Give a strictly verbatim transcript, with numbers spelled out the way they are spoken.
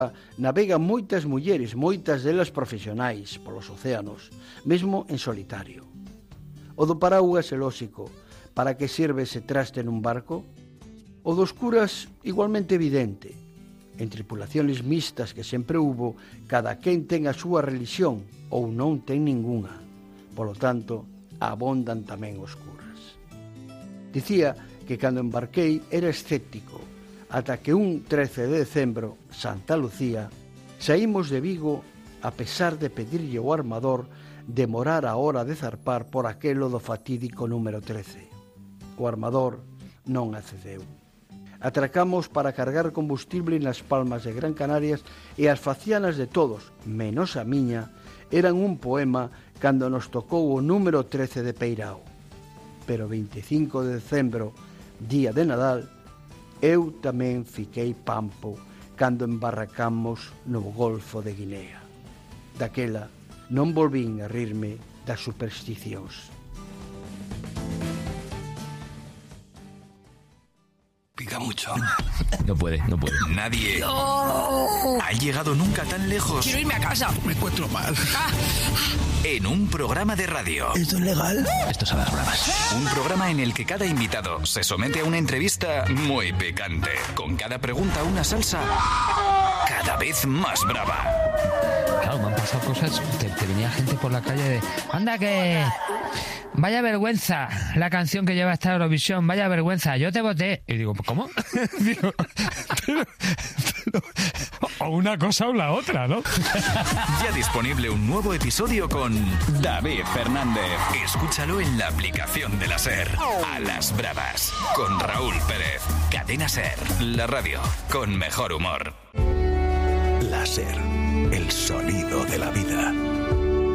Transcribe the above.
navegan moitas mulleres, moitas delas profesionais, polos océanos, mesmo en solitario. O do paraugas é lóxico. Para que serve ese traste nun barco? O dos curas, igualmente evidente. En tripulaciones mixtas que sempre hubo, cada quen ten a súa religión ou non ten ningunha. Polo tanto, abondan tamén os curas. Dicía que cando embarquei era escéptico, ata que un trece de decembro, Santa Lucía, saímos de Vigo a pesar de pedirlle ao armador demorar a hora de zarpar por aquelo do fatídico número trece. O armador non accedeu. Atracamos para cargar combustible nas Palmas de Gran Canarias e as facianas de todos, menos a miña, eran un poema cando nos tocou o número trece de Peirao. Pero veinticinco de decembro, día de Nadal, eu tamén fiquei pampo cando embarracamos no Golfo de Guinea. Daquela non volvín a rirme das supersticións. Pica mucho. No puede, no puede. Nadie no. ha llegado nunca tan lejos. Quiero irme a casa. Me encuentro mal. Ah. En un programa de radio. ¿Esto es legal? Esto es a las bravas. Un programa en el que cada invitado se somete a una entrevista muy picante. Con cada pregunta una salsa cada vez más brava. Claro, me han pasado cosas. Te, te venía gente por la calle de... ¡Anda que... Vaya vergüenza la canción que lleva esta Eurovisión, vaya vergüenza, yo te voté. Y digo, ¿cómo? digo, pero, pero, o una cosa o la otra, ¿no? Ya disponible un nuevo episodio con David Fernández. Escúchalo en la aplicación de la SER. A las bravas, con Raúl Pérez. Cadena SER, la radio con mejor humor. La SER, el sonido de la vida.